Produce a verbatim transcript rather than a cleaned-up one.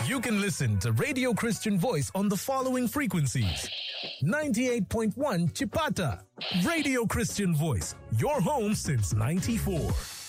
You can listen to Radio Christian Voice on the following frequencies. ninety-eight point one Chipata. Radio Christian Voice, your home since ninety-four.